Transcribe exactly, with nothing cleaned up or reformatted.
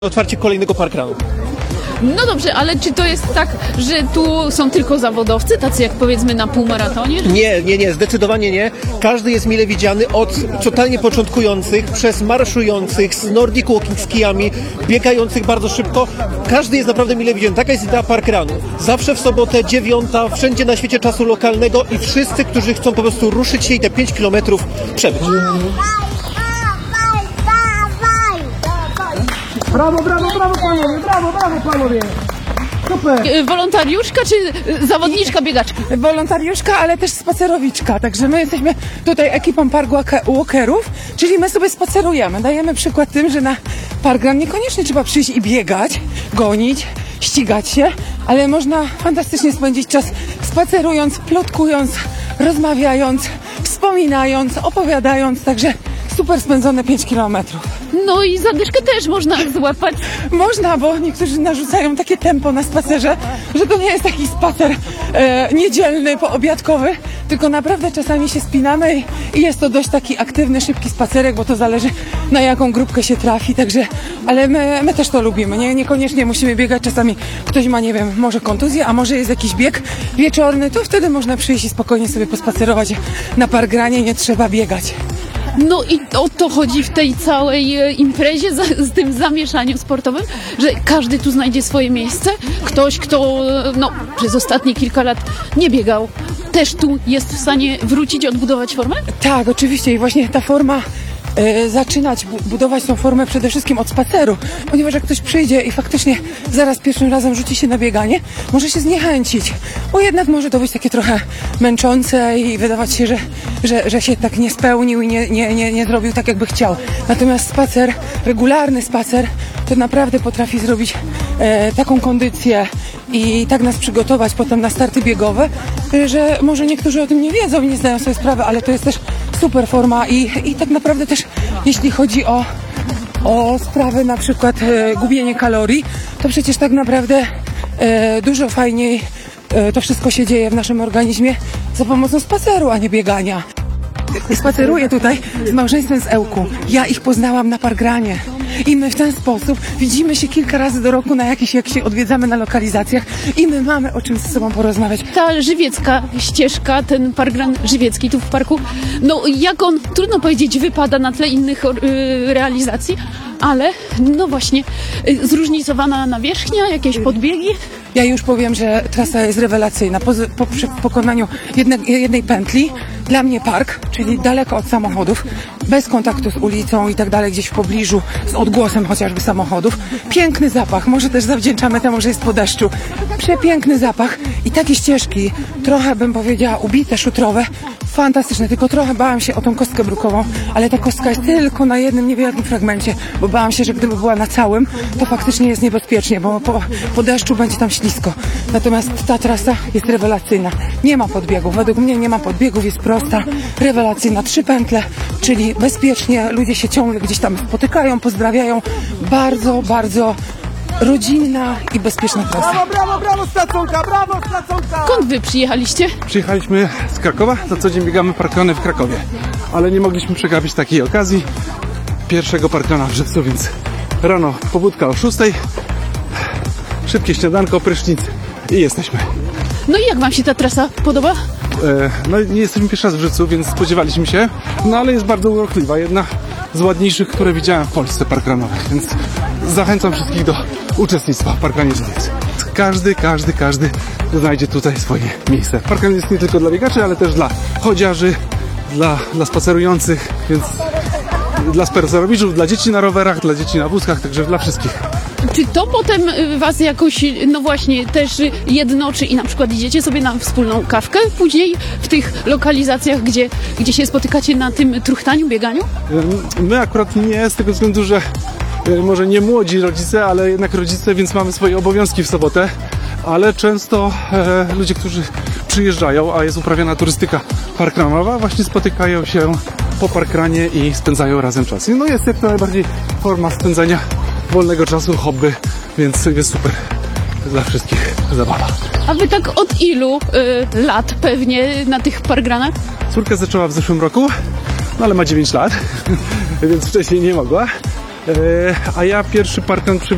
Otwarcie kolejnego parkrunu. No dobrze, ale czy to jest tak, że tu są tylko zawodowcy, tacy jak powiedzmy na półmaratonie? Nie, nie, nie, zdecydowanie nie. Każdy jest mile widziany, od totalnie początkujących, przez marszujących, z Nordic Walking z kijami, biegających bardzo szybko. Każdy jest naprawdę mile widziany. Taka jest idea parkrunu. Zawsze w sobotę, dziewiąta, wszędzie na świecie czasu lokalnego i wszyscy, którzy chcą po prostu ruszyć się i te pięć kilometrów przebyć. Brawo, brawo, brawo panowie, brawo, brawo panowie! Super! Wolontariuszka czy zawodniczka biegaczka? Wolontariuszka, ale też spacerowiczka, także my jesteśmy tutaj ekipą Park Walkerów, czyli my sobie spacerujemy. Dajemy przykład tym, że na parkrun niekoniecznie trzeba przyjść i biegać, gonić, ścigać się, ale można fantastycznie spędzić czas spacerując, plotkując, rozmawiając, wspominając, opowiadając, także super spędzone pięć kilometrów. No i zadyszkę też można złapać. Można, bo niektórzy narzucają takie tempo na spacerze, że to nie jest taki spacer e, niedzielny, poobiadkowy, tylko naprawdę czasami się spinamy i, i jest to dość taki aktywny, szybki spacerek, bo to zależy na jaką grupkę się trafi, także, ale my, my też to lubimy, nie, niekoniecznie musimy biegać, czasami ktoś ma, nie wiem, może kontuzję, a może jest jakiś bieg wieczorny, to wtedy można przyjść i spokojnie sobie pospacerować na parkrunie, nie trzeba biegać. No i o to chodzi w tej całej e, imprezie z, z tym zamieszaniem sportowym, że każdy tu znajdzie swoje miejsce. Ktoś, kto e, no, przez ostatnie kilka lat nie biegał, też tu jest w stanie wrócić, odbudować formę? Tak, oczywiście i właśnie ta forma e, zaczynać bu- budować tą formę przede wszystkim od spaceru, ponieważ jak ktoś przyjdzie i faktycznie zaraz pierwszym razem rzuci się na bieganie, może się zniechęcić, bo jednak może to być takie trochę męczące i wydawać się, że, że, że się tak nie spełnił i nie, nie, nie, nie zrobił tak, jakby chciał. Natomiast spacer, regularny spacer, to naprawdę potrafi zrobić e, taką kondycję i tak nas przygotować potem na starty biegowe, że może niektórzy o tym nie wiedzą i nie zdają sobie sprawy, ale to jest też super forma i, i tak naprawdę też jeśli chodzi o, o sprawy na przykład e, gubienie kalorii, to przecież tak naprawdę e, dużo fajniej e, to wszystko się dzieje w naszym organizmie za pomocą spaceru, a nie biegania. Spaceruję tutaj z małżeństwem z Ełku. Ja ich poznałam na parkrunie. I my w ten sposób widzimy się kilka razy do roku na jakichś, jak się odwiedzamy na lokalizacjach i my mamy o czym ze sobą porozmawiać. Ta żywiecka ścieżka, ten parkrun żywiecki tu w parku, no jak on, trudno powiedzieć, wypada na tle innych y, realizacji, ale no właśnie y, zróżnicowana nawierzchnia, jakieś podbiegi. Ja już powiem, że trasa jest rewelacyjna. Po, po przy pokonaniu jedne, jednej pętli, dla mnie park, czyli daleko od samochodów, bez kontaktu z ulicą i tak dalej, gdzieś w pobliżu, z odgłosem chociażby samochodów. Piękny zapach, może też zawdzięczamy temu, że jest po deszczu. Przepiękny zapach i takie ścieżki, trochę bym powiedziała ubite, szutrowe, fantastyczne, tylko trochę bałam się o tą kostkę brukową, ale ta kostka jest tylko na jednym niewielkim fragmencie, bo bałam się, że gdyby była na całym, to faktycznie jest niebezpiecznie, bo po, po deszczu będzie tam ślisko. Natomiast ta trasa jest rewelacyjna. Nie ma podbiegów, według mnie nie ma podbiegów, jest prosta, rewelacyjna. Trzy pętle, czyli bezpiecznie, ludzie się ciągle gdzieś tam spotykają, pozdrawiają. Bardzo, bardzo rodzinna i bezpieczna trasa. Brawo, brawo, brawo, staconka, brawo, staconka! Skąd wy przyjechaliście? Przyjechaliśmy z Krakowa, na co dzień biegamy parkruny w Krakowie, ale nie mogliśmy przegapić takiej okazji pierwszego parkruna w Żywcu, więc rano pobudka o szóstej, szybkie śniadanko, prysznic i jesteśmy. No i jak wam się ta trasa podoba? E, no nie jesteśmy pierwszy raz w Żywcu, więc spodziewaliśmy się, no ale jest bardzo urokliwa, jedna z ładniejszych, które widziałem w Polsce parkrunowych, więc zachęcam wszystkich do uczestnictwa w parkrunie Żywiec. Każdy, każdy, każdy znajdzie tutaj swoje miejsce. Parkrun jest nie tylko dla biegaczy, ale też dla chodziarzy, dla, dla spacerujących, więc dla spacerowiczów, dla dzieci na rowerach, dla dzieci na wózkach, także dla wszystkich. Czy to potem y, was jakoś, no właśnie, też y, jednoczy i na przykład idziecie sobie na wspólną kawkę później w tych lokalizacjach, gdzie, gdzie się spotykacie na tym truchtaniu, bieganiu? My akurat nie, z tego względu, że może nie młodzi rodzice, ale jednak rodzice, więc mamy swoje obowiązki w sobotę, ale często e, ludzie, którzy przyjeżdżają, a jest uprawiana turystyka parkrunowa, właśnie spotykają się po parkrunie i spędzają razem czas. No jest jak to najbardziej forma spędzania wolnego czasu, hobby, więc jest super dla wszystkich zabawa. A wy tak od ilu y, lat pewnie na tych parkrunach? Córka zaczęła w zeszłym roku, no ale ma dziewięć lat, więc wcześniej nie mogła. A ja pierwszy parkrun